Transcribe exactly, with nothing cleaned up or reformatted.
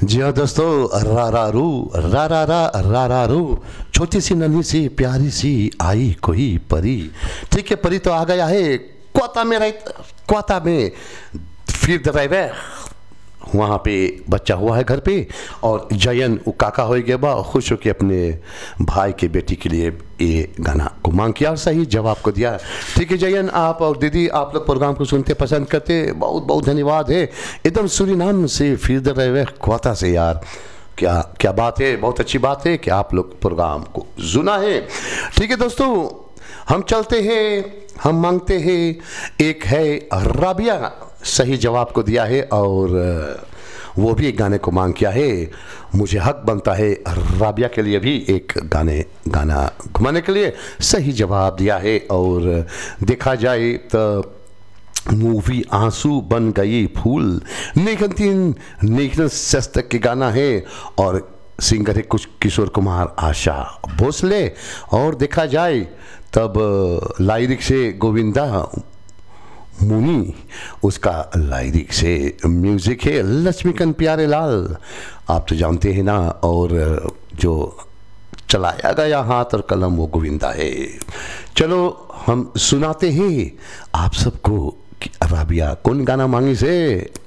जी हाँ दोस्तों, रा रा रू रा रा रा रा रा रू, छोटी सी नन्ही सी प्यारी सी आई कोई परी। ठीक है, परी तो आ गया है क्वाता में, राइट, क्वाता में फिर ड्राइवर वहाँ पे बच्चा हुआ है घर पे। और जयन वो काका हो गया बा, खुश होकर अपने भाई के बेटी के लिए ये गाना को मांग किया और सही जवाब को दिया। ठीक है जयन, आप और दीदी आप लोग प्रोग्राम को सुनते पसंद करते, बहुत बहुत धन्यवाद है। एकदम सूरीनाम से फिर ड्राइवर क्वाता से यार, क्या क्या बात है, बहुत अच्छी बात है कि आप लोग प्रोग्राम को सुना है। ठीक है दोस्तों, हम चलते हैं, हम मांगते हैं। एक है राबिया, सही जवाब को दिया है और वो भी एक गाने को मांग किया है। मुझे हक बनता है राबिया के लिए भी एक गाने गाना घुमाने के लिए सही जवाब दिया है। और देखा जाए तो मूवी आंसू बन गई फूल नेकंतीन नेकन सस्तक के गाना है और सिंगर है कुछ किशोर कुमार, आशा भोसले। और देखा जाए तब लाइरिक से गोविंदा मुनि, उसका लाइरिक से म्यूजिक है लक्ष्मीकांत प्यारे लाल, आप तो जानते हैं ना। और जो चलाया गया हाथ और कलम वो गोविंदा है। चलो हम सुनाते हैं आप सबको राबिया कौन गाना मांगी से।